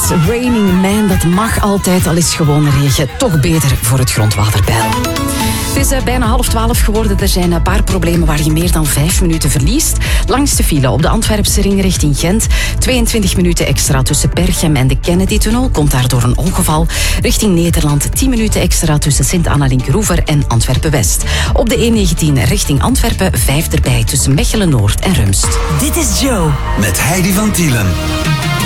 Raining Man, dat mag altijd, al is gewone regen toch beter voor het grondwaterpeil. Het is bijna 11:30 geworden. Er zijn een paar problemen waar je meer dan 5 minuten verliest. Langste file op de Antwerpse ring richting Gent. 22 minuten extra tussen Berchem en de Kennedy-tunnel. Komt daardoor een ongeval. Richting Nederland 10 minuten extra tussen Sint-Anna-Linkeroever en Antwerpen-West. Op de E19 richting Antwerpen 5 erbij tussen Mechelen-Noord en Rumst. Dit is Joe. Met Heidi van Tielen.